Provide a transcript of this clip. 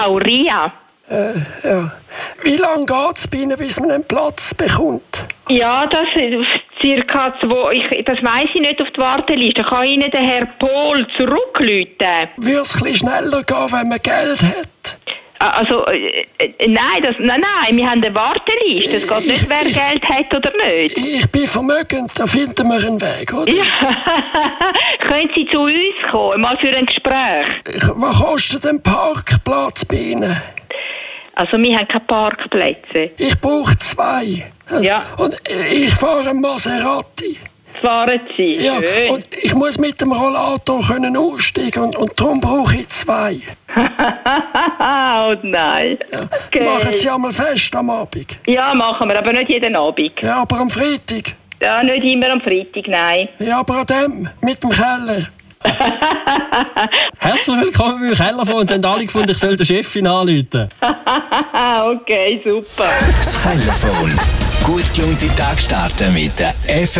Ria. Ja. Wie lange geht es bei Ihnen, bis man einen Platz bekommt? Ja, das ist circa 2. Das weiss ich nicht auf die Warteliste. Kann Ihnen der Herr Pohl zurückrufen? Würde es ein bisschen schneller gehen, wenn man Geld hat? Also, nein, wir haben eine Warteliste. Es geht nicht, wer Geld hat oder nicht. Ich bin vermögend, da finden wir einen Weg, oder? Ja. Können Sie zu uns kommen, mal für ein Gespräch? Was kostet ein Parkplatz bei Ihnen? Also, wir haben keine Parkplätze. Ich brauche 2. Ja. Und ich fahre einen Maserati. Fahren Sie? Ja, Schön. und ich muss mit dem Rollator aussteigen und darum brauche ich 2. Oh nein. Ja. Okay. Machen Sie einmal fest am Abend? Ja, machen wir, aber nicht jeden Abend. Ja, aber am Freitag? Ja, nicht immer am Freitag, nein. Ja, aber an dem, mit dem Keller. Herzlich willkommen im Keller von uns. Haben alle gefunden, ich soll der Chefin anrufen. Okay, super. Das Kellerphone. Gut gelungene Tag starten mit der